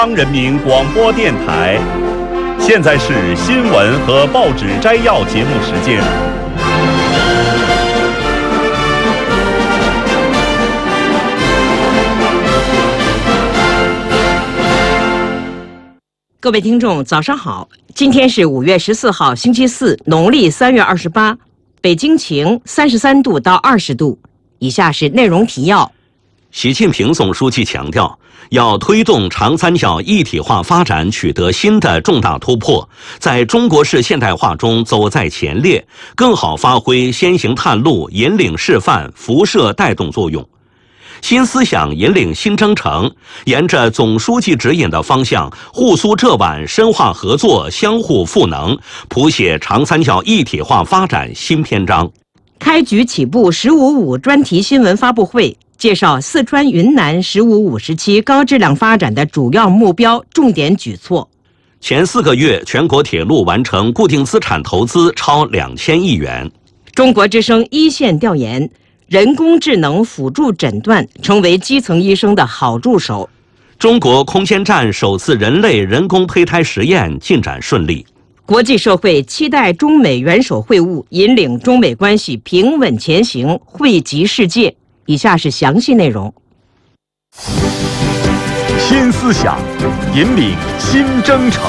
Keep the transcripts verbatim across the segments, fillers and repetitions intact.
中央人民广播电台，现在是新闻和报纸摘要节目时间。 各位听众，早上好！今天是五月十四号，星期四，农历三月二十八。北京晴，三十三度到二十度。以下是内容提要。 习近平总书记强调，要推动长三角一体化发展取得新的重大突破，在中国式现代化中走在前列，更好发挥先行探路、引领示范、辐射带动作用。新思想引领新征程，沿着总书记指引的方向，沪苏浙皖深化合作，相互赋能，谱写长三角一体化发展新篇章。 开局起步“十五五”专题新闻发布会，介绍四川、云南“十五五”时期高质量发展的主要目标、重点举措。 前四个月，全国铁路完成固定资产投资超两千亿元。 中国之声一线调研，人工智能辅助诊断成为基层医生的好助手。 中国空间站首次人类人工胚胎实验进展顺利。 国际社会期待中美元首会晤，引领中美关系平稳前行，惠及世界。以下是详细内容。 新思想引领新征程。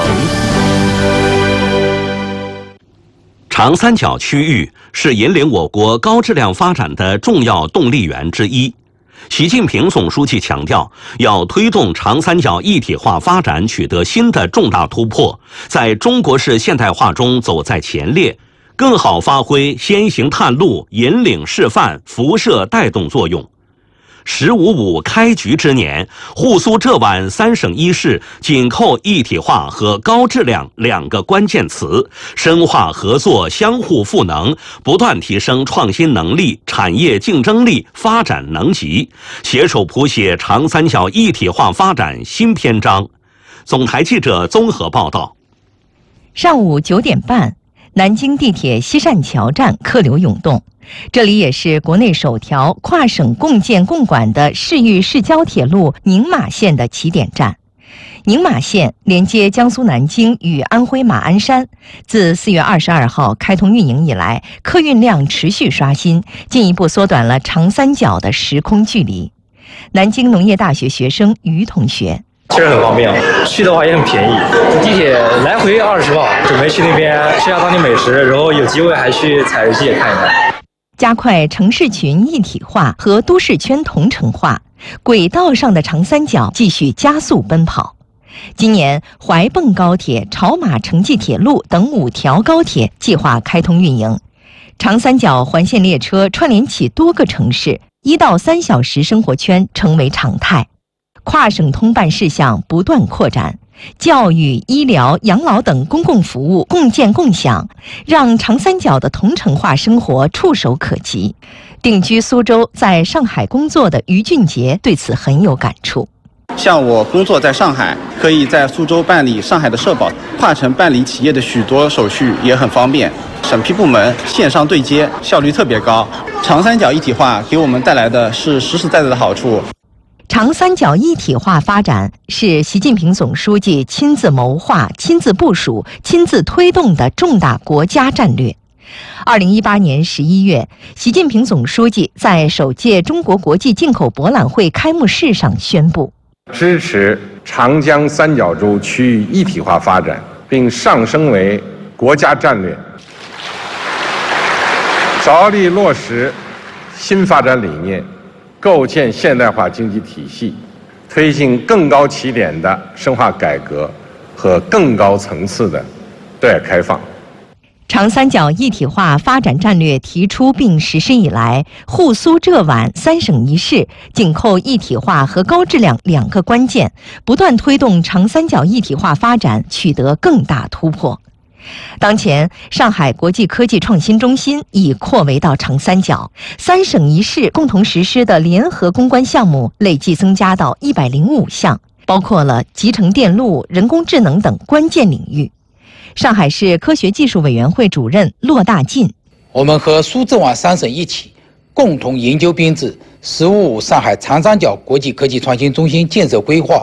长三角区域是引领我国高质量发展的重要动力源之一。习近平总书记强调，要推动长三角一体化发展取得新的重大突破，在中国式现代化中走在前列，更好发挥先行探路、引领示范、辐射带动作用。十五五开局之年，沪苏浙皖三省一市紧扣一体化和高质量两个关键词，深化合作，相互赋能，不断提升创新能力、产业竞争力、发展能级，携手谱写长三角一体化发展新篇章。总台记者综合报道。 上午九点半，南京地铁西善桥站客流涌动。这里也是国内首条跨省共建共管的市域市郊铁路宁马线的起点站。宁马线连接江苏南京与安徽马鞍山，自四月二十二号开通运营以来，客运量持续刷新，进一步缩短了长三角的时空距离。南京农业大学学生于同学。 其实很方便，去的话也很便宜，地铁来回二十磅，准备去那边吃下当地美食，然后有机会还去采石街看一看。 加快城市群一体化和都市圈同城化，轨道上的长三角继续加速奔跑。今年怀蚌高铁、潮马城际铁路等五条高铁计划开通运营，长三角环线列车串联起多个城市，一到三小时生活圈成为常态。跨省通办事项不断扩展，教育、医疗、养老等公共服务共建共享，让长三角的同城化生活触手可及。定居苏州，在上海工作的于俊杰对此很有感触。 像我工作在上海，可以在苏州办理上海的社保，跨城办理企业的许多手续也很方便。审批部门线上对接，效率特别高。长三角一体化给我们带来的是实实在在的好处。 长三角一体化发展是习近平总书记亲自谋划、亲自部署、亲自推动的重大国家战略。二零一八年十一月，习近平总书记在首届中国国际进口博览会开幕式上宣布， 支持长江三角洲区域一体化发展，并上升为国家战略，着力落实新发展理念，构建现代化经济体系，推进更高起点的深化改革和更高层次的对外开放。 长三角一体化发展战略提出并实施以来，沪苏浙皖三省一市紧扣一体化和高质量两个关键，不断推动长三角一体化发展取得更大突破。当前，上海国际科技创新中心已扩围到长三角，三省一市共同实施的联合攻关项目累计增加到一百零五项，包括了集成电路、人工智能等关键领域。上海市科学技术委员会主任骆大进： 我们和苏浙皖三省一起，共同研究编制“十五五”上海长三角国际科技创新中心建设规划，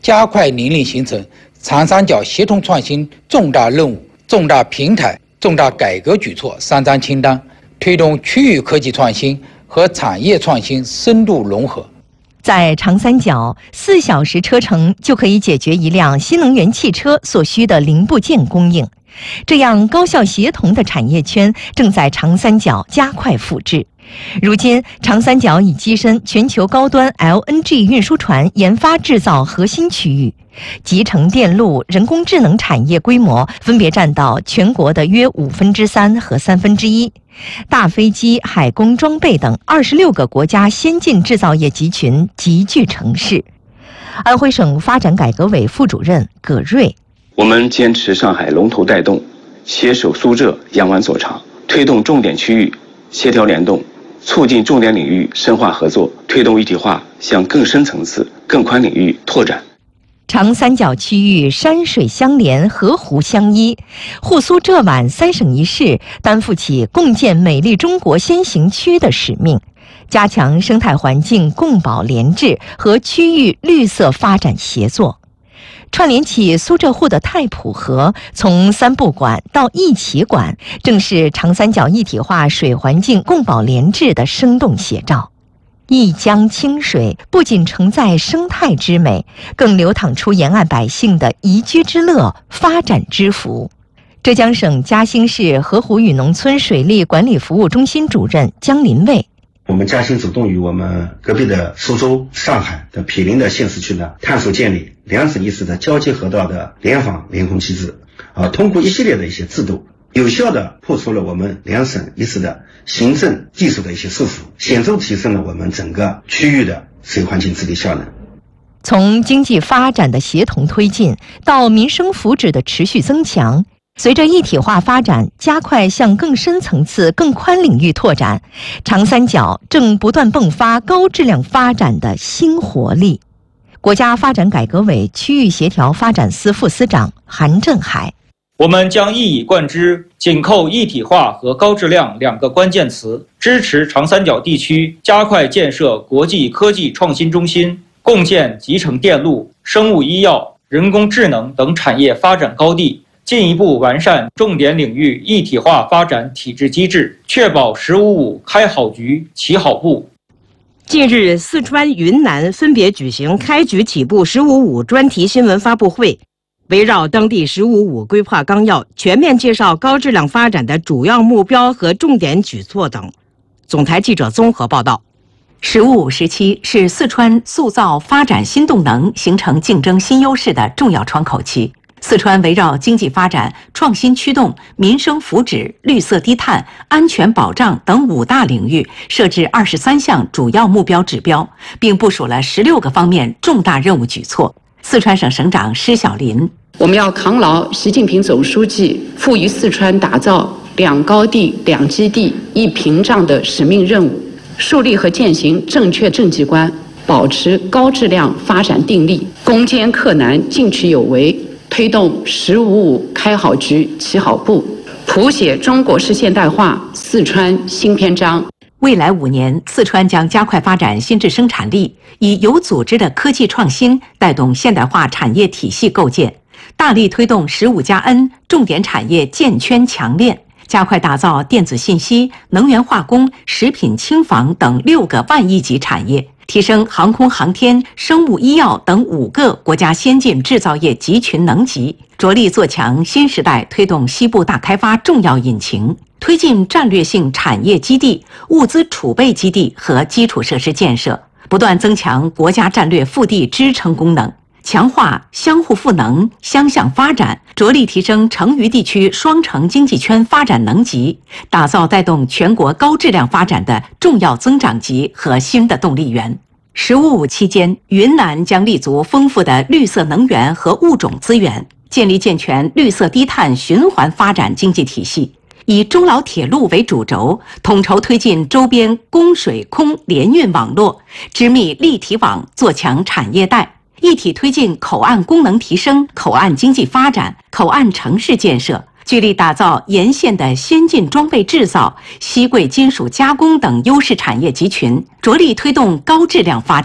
加快领力形成长三角协同创新重大任务、重大平台、重大改革举措三张清单，推动区域科技创新和产业创新深度融合。 在长三角，四小时车程就可以解决一辆新能源汽车所需的零部件供应。这样高效协同的产业圈正在长三角加快复制。如今，长三角已跻身全球高端 L N G 运输船研发制造核心区域，集成电路、人工智能产业规模分别占到全国的约五分之三和三分之一。大飞机、海工装备等二十六个国家先进制造业集群集聚城市。安徽省发展改革委副主任葛瑞： 我们坚持上海龙头带动，携手苏浙、扬湾所长，推动重点区域协调联动，促进重点领域深化合作，推动一体化向更深层次、更宽领域拓展。 长三角区域山水相连，河湖相依，沪苏浙皖三省一市担负起共建美丽中国先行区的使命，加强生态环境共保联治和区域绿色发展协作。串联起苏浙沪的太浦河，从三不管到一起管，正是长三角一体化水环境共保联治的生动写照。一江清水不仅承载生态之美，更流淌出沿岸百姓的宜居之乐、发展之福。浙江省嘉兴市河湖峪农村水利管理服务中心主任姜林卫： 我们嘉兴主动与我们隔壁的苏州、上海的毗邻的县市区呢，探索建立两省一市的交接河道的联防联控机制，啊，通过一系列的一些制度，有效地破除了我们两省一市的行政技术的一些束缚，显著提升了我们整个区域的水环境治理效能。 从经济发展的协同推进到民生福祉的持续增强，随着一体化发展加快向更深层次、更宽领域拓展，长三角正不断迸发高质量发展的新活力。国家发展改革委区域协调发展司副司长韩振海： 我们将一以贯之，紧扣一体化和高质量两个关键词，支持长三角地区加快建设国际科技创新中心，共建集成电路、生物医药、人工智能等产业发展高地，进一步完善重点领域一体化发展体制机制，确保“十五五”开好局、起好步。 近日，四川、云南分别举行开局起步“十五五”专题新闻发布会，围绕当地“十五五”规划纲要，全面介绍高质量发展的主要目标和重点举措等。总台记者综合报道。 十五五时期是四川塑造发展新动能、形成竞争新优势的重要窗口期。四川围绕经济发展、创新驱动、民生福祉、绿色低碳、安全保障等五大领域设置二十三项主要目标指标，并部署了十六个方面重大任务举措。四川省省长施小林： 我们要扛牢习近平总书记赋予四川打造两高地、两基地、一屏障的使命任务，树立和践行正确政绩观，保持高质量发展定力，攻坚克难，进取有为，推动“十五五”开好局、起好步，谱写中国式现代化四川新篇章。 未来五年，四川将加快发展新质生产力，以有组织的科技创新带动现代化产业体系构建，大力推动“十五加 N” 重点产业建圈强链，加快打造电子信息、能源化工、食品轻纺等六个万亿级产业，提升航空航天、生物医药等五个国家先进制造业集群能级，着力做强新时代推动西部大开发重要引擎，推进战略性产业基地、物资储备基地和基础设施建设，不断增强国家战略腹地支撑功能，强化相互赋能、相向发展，着力提升成渝地区双城经济圈发展能级，打造带动全国高质量发展的重要增长极和新的动力源。十五五期间，云南将立足丰富的绿色能源和物种资源，建立健全绿色低碳循环发展经济体系，以中老铁路为主轴，统筹推进周边供水空联运网络，织密立体网，做强产业带，一体推进口岸功能提升、口岸经济发展、口岸城市建设，聚力打造沿线的先进装备制造、稀贵金属加工等优势产业集群，着力推动高质量发展。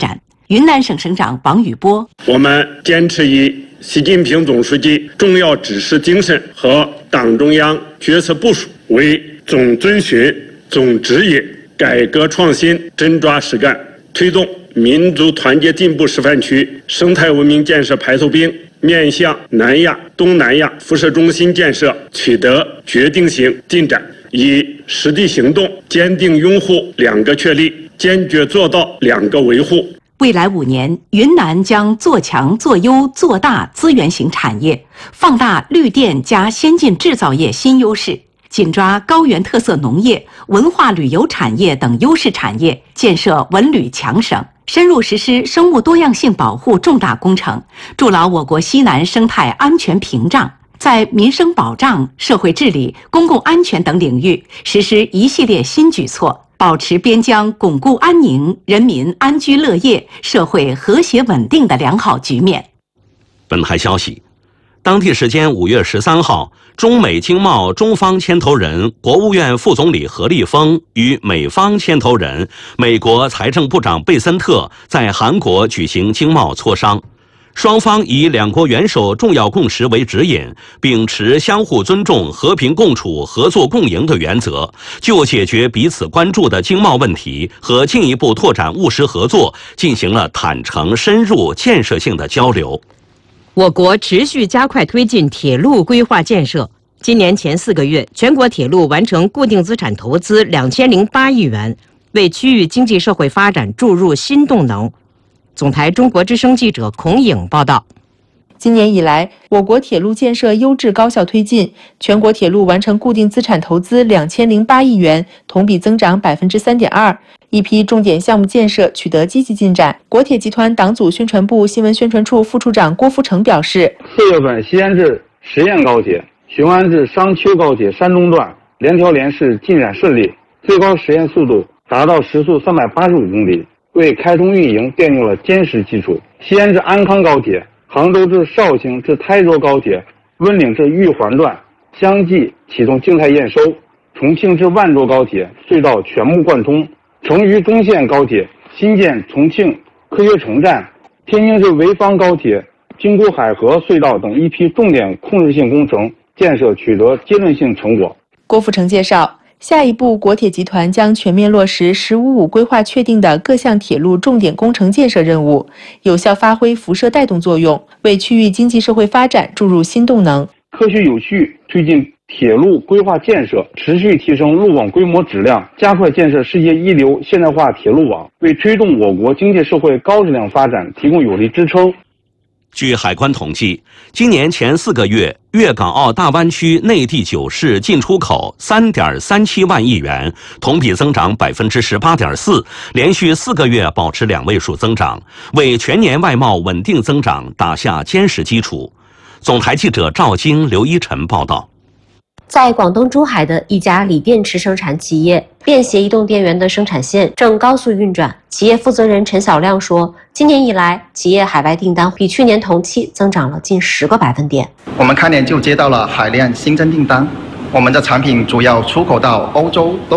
云南省省长王宇波： 我们坚持以习近平总书记重要指示精神和党中央决策部署为总遵循、总指引，改革创新真抓实干，推动民族团结进步示范区生态文明建设排头兵面向南亚、东南亚辐射中心建设取得决定性进展，以实地行动坚定拥护两个确立，坚决做到两个维护。 未来五年，云南将做强、做优、做大资源型产业，放大绿电加先进制造业新优势，紧抓高原特色农业、文化旅游产业等优势产业，建设文旅强省。深入实施生物多样性保护重大工程，筑牢我国西南生态安全屏障，在民生保障、社会治理、公共安全等领域实施一系列新举措，保持边疆巩固安宁、人民安居乐业、社会和谐稳定的良好局面。 本台消息，当地时间五月十三号，中美经贸中方牵头人、国务院副总理何立峰与美方牵头人、美国财政部长贝森特在韩国举行经贸磋商。双方以两国元首重要共识为指引，秉持相互尊重、和平共处、合作共赢的原则，就解决彼此关注的经贸问题和进一步拓展务实合作进行了坦诚、深入、建设性的交流。 我国持续加快推进铁路规划建设。今年前四个月，全国铁路完成固定资产投资两千零八亿元，为区域经济社会发展注入新动能。总台中国之声记者孔颖报道。 今年以来，我国铁路建设优质高效推进，全国铁路完成固定资产投资两千零八亿元，同比增长百分之三点二。一批重点项目建设取得积极进展。国铁集团党组宣传部新闻宣传处副处长郭富成表示， 四月份西安至十堰高铁、雄安至商丘高铁山东段联调联试进展顺利，最高实验速度达到时速三百八十五公里，为开通运营奠定了坚实基础。西安至安康高铁、杭州至绍兴至台州高铁、温岭至玉环段相继启动静态验收，重庆至万州高铁隧道全部贯通，成渝中线高铁新建重庆科学城站，天津至潍坊高铁、京珠海河隧道等一批重点控制性工程建设取得阶段性成果。 郭富成介绍，下一步国铁集团将全面落实“十五五”规划确定的各项铁路重点工程建设任务，有效发挥辐射带动作用，为区域经济社会发展注入新动能。 科学有序推进铁路规划建设，持续提升路网规模质量，加快建设世界一流现代化铁路网，为推动我国经济社会高质量发展提供有力支撑。 据海关统计，今年前四个月，粤港澳大湾区内地九市进出口 三点三七万亿元，同比增长 百分之十八点四， 连续四个月保持两位数增长，为全年外贸稳定增长打下坚实基础。总台记者赵晶、刘一晨报道。 在广东珠海的一家锂电池生产企业，便携移动电源的生产线正高速运转。企业负责人陈小亮说，今年以来，企业海外订单比去年同期增长了近十个百分点。 我们开年就接到了海量新增订单，我们的产品主要出口到欧洲、